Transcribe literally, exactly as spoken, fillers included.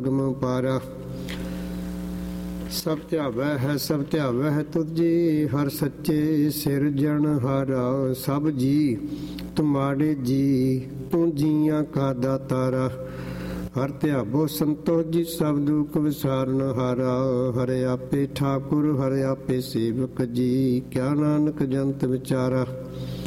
ਗਮ ਪਾਰਾ। ਸਭ ਧਿਆਵੈ ਹੈ ਸਭ ਧਿਆਵੈ ਹੈ ਤੁਝੀ, ਹਰ ਸੱਚੇ ਸਿਰਜਣਹਾਰਾ। ਸਭ ਜੀ ਤੁਮਾਰੇ ਜੀ, ਤੂੰ ਜੀਆਂ ਕਾ ਦਾਤਾਰਾ। ਹਰ ਧਿਆਵੋ ਸੰਤੋਖ ਜੀ, ਸਭ ਦੁਖ ਵਿਸਾਰਨਹਾਰਾ। ਹਰਿ ਆਪੇ ਠਾਕੁਰ ਹਰਿ ਆਪੇ ਸੇਵਕ ਜੀ, ਕਿਆ ਨਾਨਕ ਜੰਤ ਵਿਚਾਰਾ।